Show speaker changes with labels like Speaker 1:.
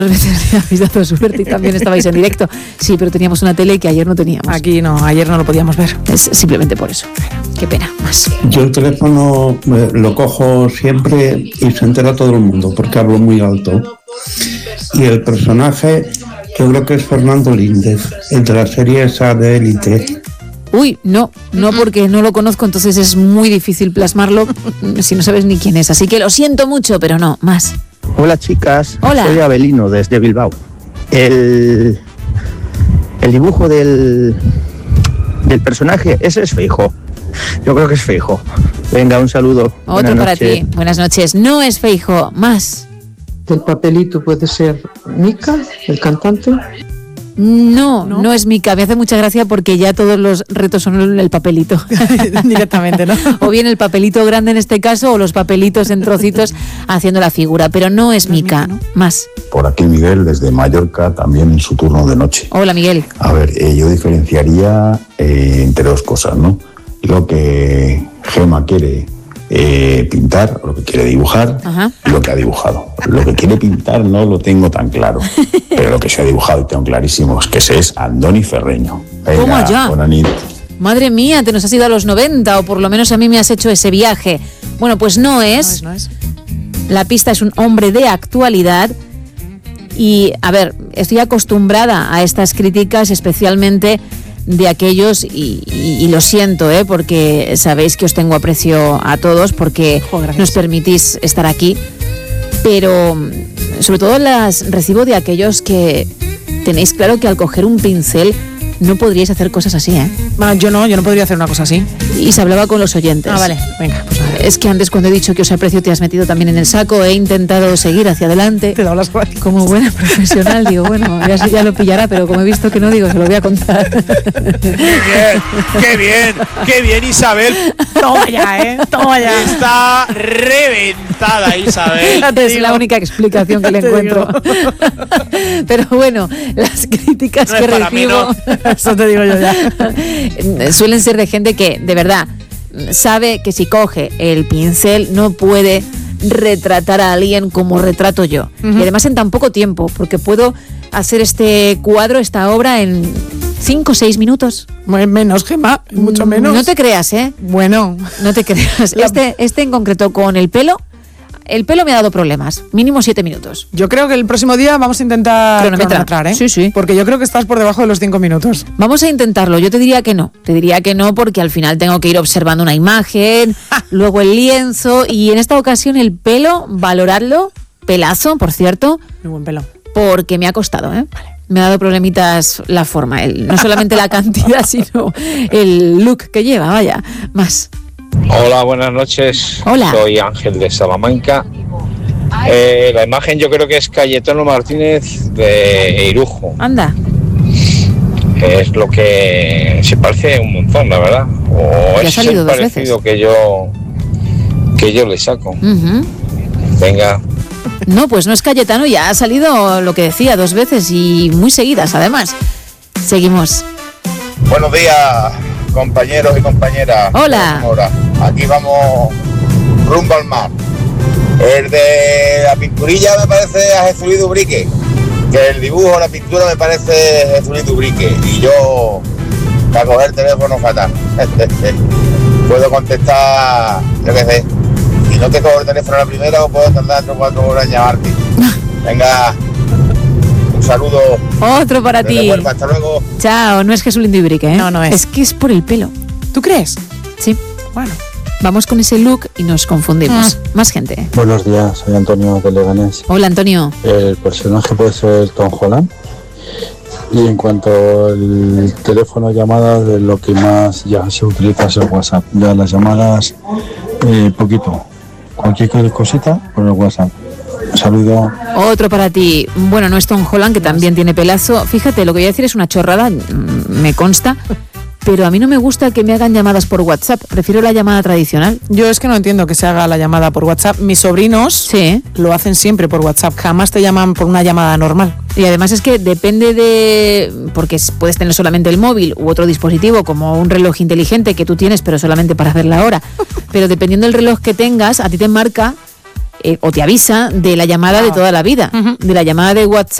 Speaker 1: veces habéis dado suerte y también estabais en directo. Sí, pero teníamos una tele que ayer no teníamos.
Speaker 2: Aquí no, ayer no lo podíamos ver.
Speaker 1: Es simplemente por eso. Qué pena, más.
Speaker 3: Yo el teléfono lo cojo siempre y se entera todo el mundo porque hablo muy alto. Y el personaje, yo creo que es Fernando Líndez, el de la serie esa de Élite.
Speaker 1: Uy, no porque no lo conozco, entonces es muy difícil plasmarlo si no sabes ni quién es. Así que lo siento mucho, pero no, más.
Speaker 4: Hola chicas,
Speaker 1: Hola.
Speaker 4: Soy Abelino desde Bilbao. El dibujo del personaje, ese es Feijóo. Yo creo que es Feijóo. Venga, un saludo.
Speaker 1: Otro para ti. Buenas noches. No es Feijóo, más.
Speaker 5: ¿El papelito puede ser Mika, el cantante?
Speaker 1: No es Mika. Me hace mucha gracia porque ya todos los retos son el papelito.
Speaker 2: Directamente, ¿no?
Speaker 1: O bien el papelito grande en este caso o los papelitos en trocitos haciendo la figura. Pero no es Mika, ¿no? Más.
Speaker 6: Por aquí Miguel desde Mallorca, también en su turno de noche.
Speaker 1: Hola, Miguel.
Speaker 6: A ver, yo diferenciaría entre dos cosas, ¿no? Lo que Gemma quiere pintar, lo que quiere dibujar,
Speaker 1: Ajá.
Speaker 6: y lo que ha dibujado. Lo que quiere pintar no lo tengo tan claro, pero lo que se ha dibujado y tengo clarísimo es que ese es Andoni Ferreño. Venga,
Speaker 1: ¿Cómo ya?
Speaker 6: buena nit.
Speaker 1: Madre mía, te nos has ido a los 90 o por lo menos a mí me has hecho ese viaje. Bueno, pues no es. La pista es un hombre de actualidad. Y, a ver, estoy acostumbrada a estas críticas, especialmente de aquellos, y lo siento, porque sabéis que os tengo aprecio a todos, porque nos permitís estar aquí, pero sobre todo las recibo de aquellos que tenéis claro que al coger un pincel no podríais hacer cosas así,
Speaker 2: Bueno, yo no podría hacer una cosa así.
Speaker 1: Y se hablaba con los oyentes.
Speaker 2: Ah, vale, venga, pues vale.
Speaker 1: Es que antes cuando he dicho que os aprecio te has metido también en el saco, he intentado seguir hacia adelante.
Speaker 2: Te he dado las gracias.
Speaker 1: Como buena profesional, digo, bueno, ya lo pillará, pero como he visto que no, digo, se lo voy a contar.
Speaker 7: ¡Qué bien, Isabel!
Speaker 2: Toma ya, toma ya.
Speaker 7: Está reventada, Isabel.
Speaker 1: Es la única explicación que le encuentro. Pero bueno, las críticas
Speaker 7: No
Speaker 1: que
Speaker 7: es para
Speaker 1: recibo
Speaker 2: Eso te digo yo ya.
Speaker 1: suelen ser de gente que, de verdad, sabe que si coge el pincel no puede retratar a alguien como retrato yo.
Speaker 2: Uh-huh.
Speaker 1: Y además en tan poco tiempo, porque puedo hacer este cuadro, esta obra en 5 o 6 minutos.
Speaker 2: Menos, Gemma, mucho menos.
Speaker 1: No te creas,
Speaker 2: Bueno.
Speaker 1: No te creas. Este en concreto con el pelo me ha dado problemas. Mínimo 7 minutos.
Speaker 2: Yo creo que el próximo día vamos a intentar cronometrar,
Speaker 1: Sí.
Speaker 2: Porque yo creo que estás por debajo de los 5 minutos.
Speaker 1: Vamos a intentarlo. Yo te diría que no. Te diría que no porque al final tengo que ir observando una imagen, luego el lienzo y en esta ocasión el pelo, valorarlo. Pelazo, por cierto.
Speaker 2: Muy buen pelo.
Speaker 1: Porque me ha costado, Vale. Me ha dado problemitas la forma. No solamente la cantidad, sino el look que lleva, vaya. Más.
Speaker 8: Hola, buenas noches.
Speaker 1: Hola.
Speaker 8: Soy Ángel de Salamanca. La imagen yo creo que es Cayetano Martínez de Irujo.
Speaker 1: Anda.
Speaker 8: Es lo que se parece un montón, la verdad. O
Speaker 1: Ya ha
Speaker 8: es
Speaker 1: salido
Speaker 8: el
Speaker 1: 2
Speaker 8: parecido
Speaker 1: veces.
Speaker 8: que yo le saco.
Speaker 1: Uh-huh.
Speaker 8: Venga.
Speaker 1: No, pues no es Cayetano, ya ha salido lo que decía 2 veces y muy seguidas, además. Seguimos.
Speaker 9: Buenos días, compañeros y compañeras.
Speaker 1: Hola.
Speaker 9: Aquí vamos rumbo al mar. El de la pinturilla me parece a Jesús Luis Ubrique, que el dibujo, la pintura me parece Jesús Luis Ubrique, y yo para coger el teléfono fatal. Puedo contestar, yo qué sé, si no te cojo el teléfono a la primera o puedo tardar 3 o 4 horas en llamarte. Venga, un saludo.
Speaker 1: Otro para ti.
Speaker 9: Huelva, hasta luego.
Speaker 1: Chao, no es Jesús Lindibrique,
Speaker 2: No es.
Speaker 1: Es que es por el pelo.
Speaker 2: ¿Tú crees?
Speaker 1: Sí.
Speaker 2: Bueno.
Speaker 1: Vamos con ese look y nos confundimos. Más gente.
Speaker 10: Buenos días, soy Antonio de Leganés.
Speaker 1: Hola, Antonio.
Speaker 10: El personaje puede ser Tom Holland. Y en cuanto al teléfono llamadas, de lo que más ya se utiliza es el WhatsApp. Ya las llamadas, poquito. Cualquier cosita por el WhatsApp. Un saludo.
Speaker 1: Otro para ti. Bueno, no es Tom Holland, que también tiene pelazo. Fíjate, lo que voy a decir es una chorrada, me consta. Pero a mí no me gusta que me hagan llamadas por WhatsApp. Prefiero la llamada tradicional.
Speaker 2: Yo es que no entiendo que se haga la llamada por WhatsApp. Mis sobrinos lo hacen siempre por WhatsApp. Jamás te llaman por una llamada normal.
Speaker 1: Y además es que depende de... Porque puedes tener solamente el móvil u otro dispositivo, como un reloj inteligente que tú tienes, pero solamente para ver la hora. Pero dependiendo del reloj que tengas, a ti te marca o te avisa de la llamada de toda la vida, de la llamada de WhatsApp